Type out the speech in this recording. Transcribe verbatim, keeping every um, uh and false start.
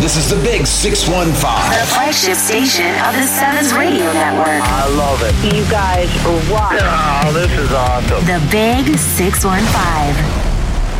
This is the Big six one five. The flagship station of the Sevens Radio Network. I love it. You guys rock. Oh, this is awesome. The Big six one five.